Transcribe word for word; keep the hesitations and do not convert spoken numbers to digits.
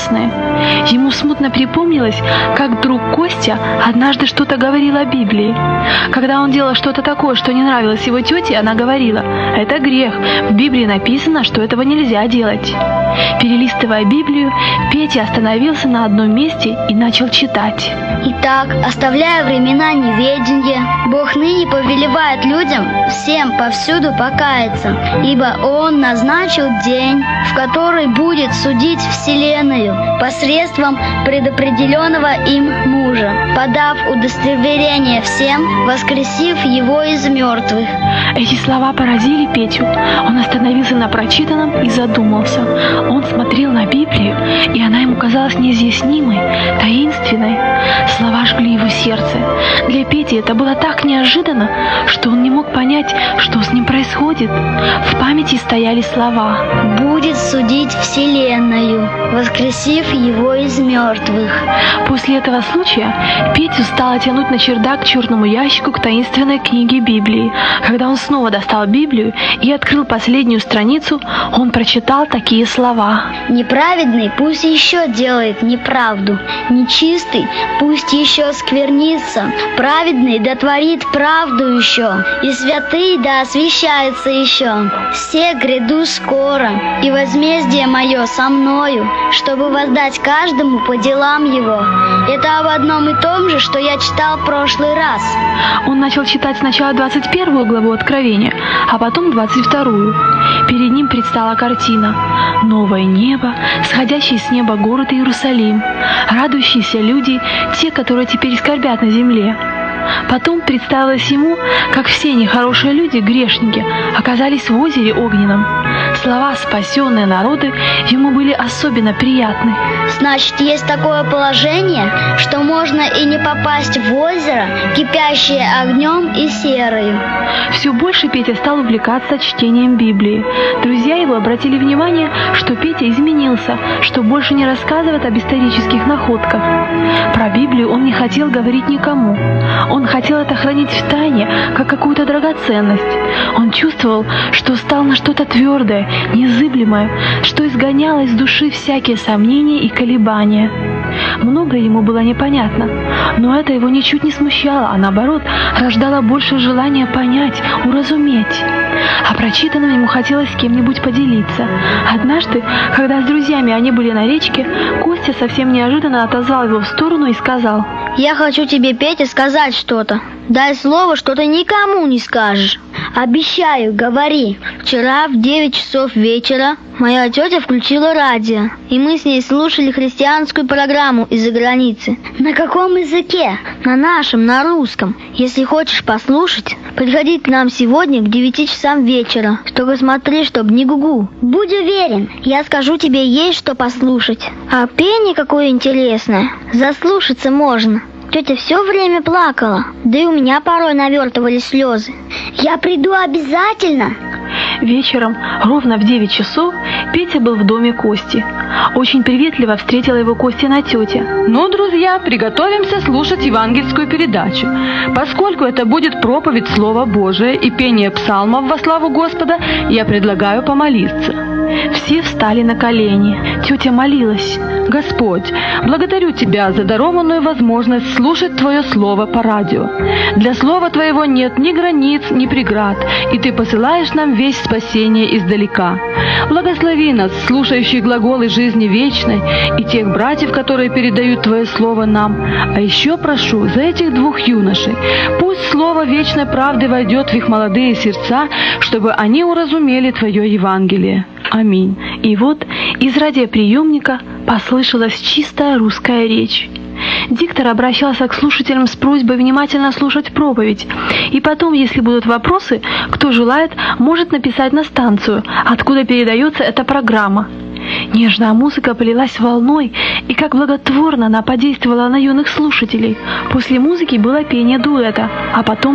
ужасное. Ему смутно припомнилось, как друг Костя однажды что-то говорил о Библии. Когда он делал что-то такое, что не нравилось его тете, она говорила: «Это грех, в Библии написано, что этого нельзя делать». Перелистывая Библию, Петя остановился на одном месте и начал читать. «Итак, оставляя времена неведения, Бог ныне повелевает людям всем повсюду покаяться, ибо Он назначил день, в который будет судить вселенную посредством предопределенного им мужа, подав удостоверение всем, воскресив его из мертвых». Эти слова поразили Петю. Он остановился на прочитанном и задумался. Он смотрел на Библию, и она ему казалась неизъяснимой, таинственной. Слова жгли его сердце. Для Пети это было так неожиданно, что он не мог понять, что с ним происходит. В памяти стояли слова: «Будет судить вселенную, воскресив его из мертвых». После этого случая Петю стало тянуть на чердак к черному ящику к таинственной книге Библии. Когда он снова достал Библию и открыл последнюю страницу, он прочитал такие слова: «Неправедный пусть еще делает неправду, нечистый пусть еще сквернится, праведный да творит правду еще, и святый да освящается еще. Все гряду скоро, и возмездие мое со мною, чтобы воздать каждому по делам его». Это об одном и том же, что я читал в прошлый раз. Он начал читать сначала двадцать первую главу Откровения, а потом двадцать вторую. Перед ним предстала картина: новое небо, сходящий с неба город Иерусалим, радующиеся люди, те, которые теперь скорбят на земле. Потом представилось ему, как все нехорошие люди, грешники, оказались в озере огненном. Слова «спасенные народы» ему были особенно приятны. Значит, есть такое положение, что можно и не попасть в озеро, кипящее огнем и серою. Все больше Петя стал увлекаться чтением Библии. Друзья его обратили внимание, что Петя изменился, что больше не рассказывает об исторических находках. Про Библию он не хотел говорить никому. Он хотел это хранить в тайне, как какую-то драгоценность. Он чувствовал, что стал на что-то твердое, незыблемое, что изгоняло из души всякие сомнения и колебания. Многое ему было непонятно, но это его ничуть не смущало, а наоборот, рождало больше желания понять, уразуметь. А прочитанным ему хотелось с кем-нибудь поделиться. Однажды, когда с друзьями они были на речке, Костя совсем неожиданно отозвал его в сторону и сказал: «Я хочу тебе, Петя, сказать что-то. Дай слово, что ты никому не скажешь. Обещаю, говори». Вчера в девять часов вечера моя тетя включила радио, и мы с ней слушали христианскую программу из-за границы. На каком языке? На нашем, на русском. Если хочешь послушать, приходи к нам сегодня к девяти часам вечера. Только смотри, чтоб не гугу. Будь уверен, я скажу тебе, есть что послушать. А пение какое интересное. Заслушаться можно. Тетя все время плакала, да и у меня порой навертывались слезы. Я приду обязательно. Вечером, ровно в девять часов, Петя был в доме Кости. Очень приветливо встретила его Костина тетя. «Ну, друзья, приготовимся слушать евангельскую передачу. Поскольку это будет проповедь Слова Божия и пение псалмов во славу Господа, я предлагаю помолиться». Все встали на колени. Тетя молилась: «Господь, благодарю Тебя за дарованную возможность слушать Твое Слово по радио. Для Слова Твоего нет ни границ, ни преград, и Ты посылаешь нам весть спасения издалека. Благослови нас, слушающих глаголы жизни вечной, и тех братьев, которые передают Твое Слово нам. А еще прошу за этих двух юношей. Пусть Слово вечной правды войдет в их молодые сердца, чтобы они уразумели Твое Евангелие. Аминь». И вот из радиоприемника послышалась чистая русская речь. Диктор обращался к слушателям с просьбой внимательно слушать проповедь. И потом, если будут вопросы, кто желает, может написать на станцию, откуда передается эта программа. Нежная музыка полилась волной, и как благотворно она подействовала на юных слушателей. После музыки было пение дуэта, а потом